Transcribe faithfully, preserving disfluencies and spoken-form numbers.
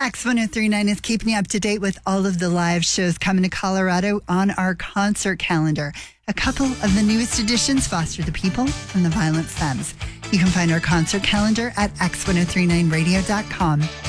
X ten thirty-nine is keeping you up to date with all of the live shows coming to Colorado on our concert calendar. A couple of the newest additions: Foster the People and the Violent Femmes. You can find our concert calendar at x ten thirty-nine radio dot com.